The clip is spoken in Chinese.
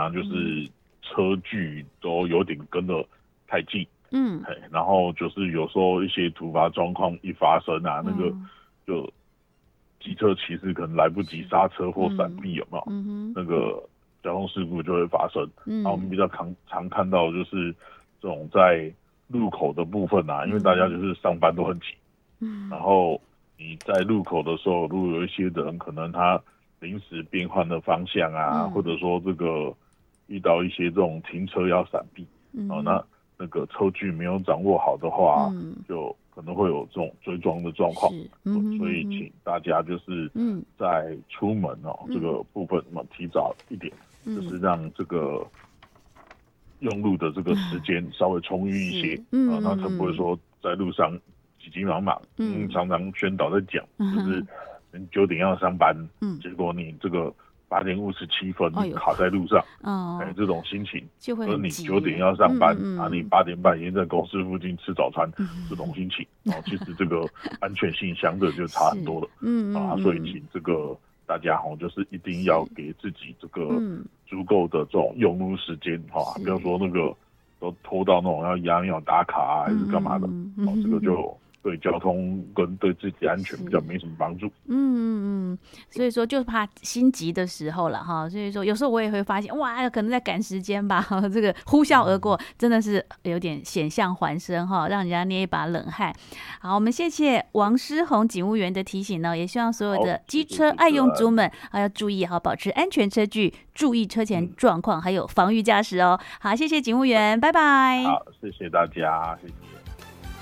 啊，就是车距都有点跟得太近，然后就是有时候一些突发状况一发生啊，那个就机车骑士可能来不及刹车或闪避，有没有？那个交通事故就会发生。然后我们比较常看到就是这种在路口的部分啊，因为大家就是上班都很急，然后你在路口的时候，如果有一些人可能他临时变换了方向啊，或者说这个遇到一些这种停车要闪避，那个车距没有掌握好的话，就可能会有这种追撞的状况。所以请大家就是在出门这个部分提早一点，就是让这个用路的这个时间稍微充裕一些，那才不会说在路上急急忙忙。常常宣导在讲，就是你9点要上班，结果你这个8点57分卡在路上，这种心情， 就会你9点要上班，你8点半已经在公司附近吃早餐，这种心情，其实这个安全性相对就差很多了，所以请这个大家就是一定要给自己这个足够的这种用路时间，不要说那个都拖到那种要压尿打卡啊，还是干嘛的，这个就对交通跟对自己安全比较没什么帮助。 所以说就怕心急的时候了哈。所以说有时候我也会发现，哇，可能在赶时间吧，这个呼啸而过，真的是有点险象环生哈，让人家捏一把冷汗。好，我们谢谢王诗弘警务员的提醒呢，也希望所有的机车爱用族们要注意好，保持安全车距，注意车前状况，还有防御驾驶哦。好，谢谢警务员，拜拜。 好，谢谢大家，谢谢。